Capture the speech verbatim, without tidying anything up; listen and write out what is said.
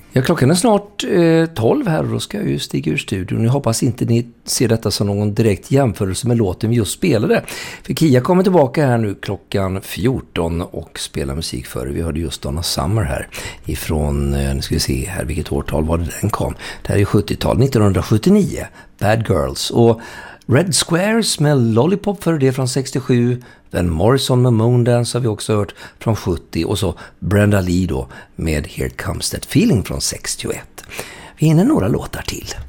Ja, klockan är snart eh, tolv här och då ska jag ju stiga ur studion. Jag hoppas inte ni ser detta som någon direkt jämförelse med låten vi just spelade. För Kia kommer tillbaka här nu klockan fjorton och spelar musik för. Vi hörde just Donna Summer här ifrån, eh, nu ska vi se här, vilket årtal var det den kom. Det här är sjuttiotal, nittonhundrasjuttionio, Bad Girls. Och Red Squares med Lollipop för det från sextiosju. Van Morrison med Moondance har vi också hört från sjuttio. Och så Brenda Lee då med Here Comes That Feeling från sextioett. Vi hinner några låtar till.